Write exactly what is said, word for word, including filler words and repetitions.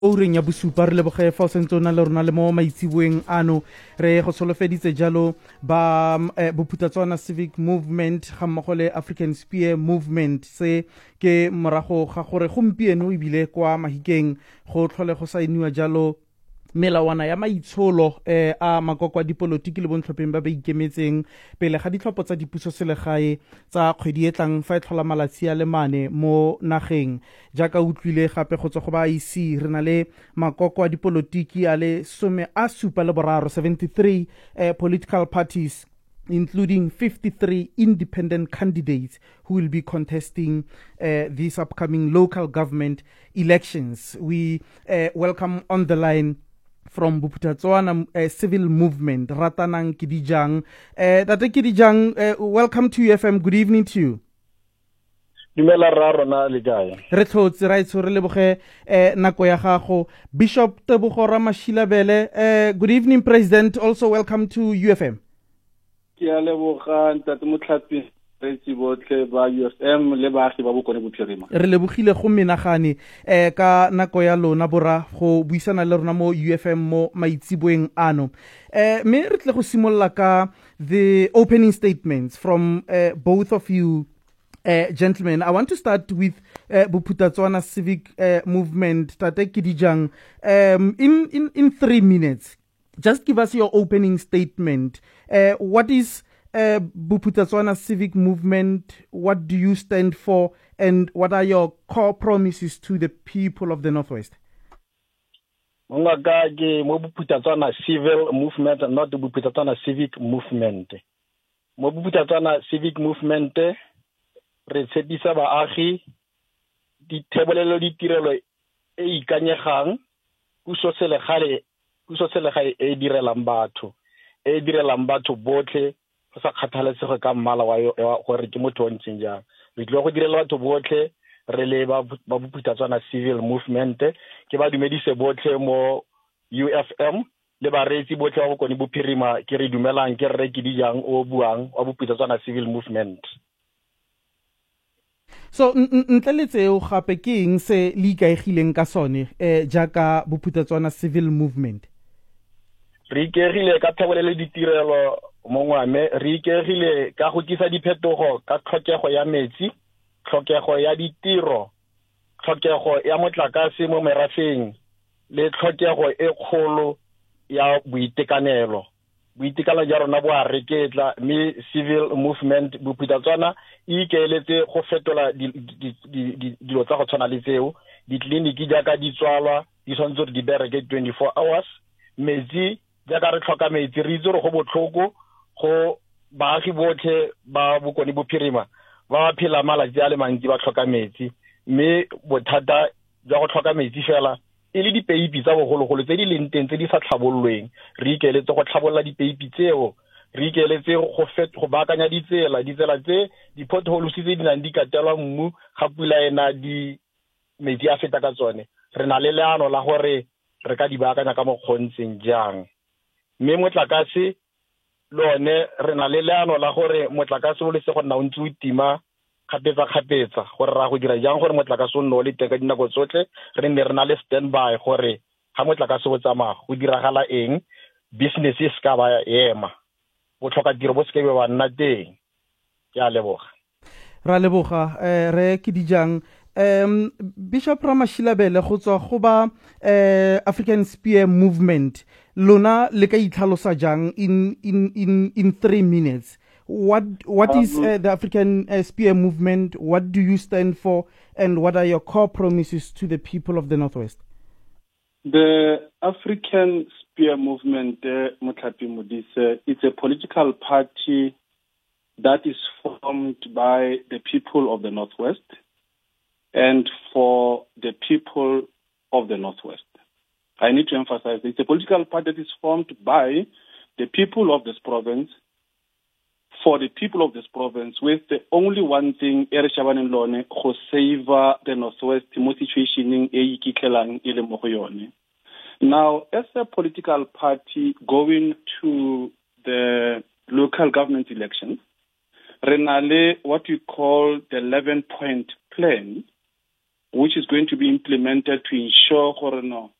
Oureng ya bosupa re leboge fa o sentse o na le rona le mo maitsiboeng ano re go solofeditse jalo ba eh, bophutatswana civic movement ga mmogo le African Spear movement se ke morago ga gore gompieno ebile kwa Mahikeng go tlhole go saeniwa jalo melawana ya maitsholo eh, a makoko a dipolotiki le bontlhopheng ba ba ikemetseng pele ga ditlhopho tsa dipuso selegae tsa kgwedi e tlang fa e tlhola malatsi a le mane mo nageng jaaka utlwile gape go tswa go ba I C re na le makoko a dipolotiki a le some a supa le boraro seventy-three eh, political parties including fifty-three independent candidates who will be contesting uh, these upcoming local government elections. We uh, welcome on the line from Bophutatswana uh, Civil Movement, Ratanang Kidijang. Uh, Tate Kidijang, uh, welcome to U F M. Good evening to you. Dumela raro na le gae. Re tlhotse ra itse re leboge eh nako ya gago. Bishop Tebogo Ramashilabele, uh, good evening President, also welcome to U F M. Ke a leboga ntate Motlhapi re tsibotle ba U F M le baagi ba Bokone Bophirima. Re lebogile go menagane eh ka nako ya lona bora go buisana le rona mo U F M mo maitsiboeng ano. Eh me re tle go simolla ka the opening statements from uh, both of you uh, gentlemen. I want to start with uh, Bophutatswana Civic uh, Movement, Tate Kidijang. Um in in in three minutes, just give us your opening statement. Uh, what is Uh, Bophutatswana Civic Movement? What do you stand for, and what are your core promises to the people of the Northwest? Monga ke mo Bophutatswana Civil Movement, not the Bophutatswana Civic Movement. Mo Bophutatswana Civic Movement re tshepisa baagi dithebelelo ditirelo e ikanyegang puso selegae puso selegae e direlang batho e direlang batho botlhe go sa kgathalesege ka mmala wa gore ke motho o ntseng jang. Re tlile go direla batho botlhe re le ba Bophutatswana Civil Movement ke ba dumedise botlhe mo U F M le bareetsi botlhe ba Bokone Bophirima ke re dumelang ke re ke dijang o buang wa Bophutatswana Civil Movement. So ntle le tseo gape ke eng se le ikaegileng ka sone eh jaaka Bophutatswana Civil Movement? Re ikaegile ka thebelelo ditirelo mongwame, re ikaegile ka go tlisa diphetogo ka tlhokego ya metsi, tlhokego ya ditiro, tlhokego ya motlakase mo merafeng le tlhokego e kgolo ya boitekanelo. Boitekanelo ja rona bo a reketla mme Civil Movement Bophutatswana e ikaeletse go fetola dilo tsa go tshwana le tseo. Ditleliniki jaaka di tswalwa di tshwanetse di bereke twenty-four hours. Metsi jaaka re tlhoka metsi re itse gore go botlhoko go baagi botlhe ba Bokone Bophirima ba phela malatsi a le mantsi ba tlhoka metsi, mme bothata jwa go tlhoka metsi fela e le dipeipi tsa bogologolo tse di leng teng tse di sa tlhabollweng. Re ikaeletse go tlhabolola dipeipi tseo, re ikaeletse go fet go baakanya ditsela ditsela tse di-potholes tse di nang di katelwa mmu ga pula ena di metsi a feta ka tsone. Re na le leano la gore re ka di baakanya ka mokgontseng jang. Mme motlakase lone re na le leano la gore motlakase o le se go nna o ntse o tima kgapetsa-kgapetsa gore ra go dira jang gore motlakase o nne o le teng ka dinako tsotlhe. Re ne re na le standby gore ga motlakase o tsamaya go diragala eng, business e se ka ba ema, go tlhoka tiro bo se ke be ba nna teng. Ke a leboga. Ra leboga eh re Kidijang. Um, Bishop Ramashilabele go tswa go ba uh, African Spear Movement, lona le ka itlhalosa jang in in in in three minutes? What what is uh, the African uh, Spear Movement? What do you stand for, and what are your core promises to the people of the Northwest? The African Spear Movement, uh, Motlhapi Modise, it's a political party that is formed by the people of the Northwest and for the people of the Northwest. I need to emphasize it's a political party that is formed by the people of this province, for the people of this province, with the only one thing, Ereshaban Lone, who save the Northwest situation in Now, as a political party going to the local government elections, Renale, what we call the eleven-point plan, which is going to be implemented to ensure gore no